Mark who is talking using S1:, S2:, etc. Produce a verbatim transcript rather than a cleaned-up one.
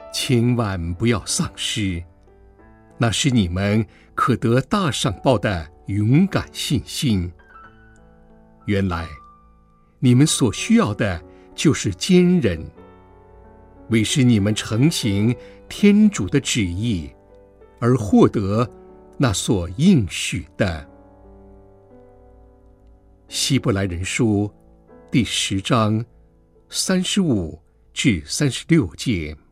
S1: 千万不要丧失，那是你们可得大赏报的勇敢信心。原来你们所需要的就是坚忍，为使你们承行天主的旨意，而获得那所应许的。希伯来人书第十章三十五至三十六节。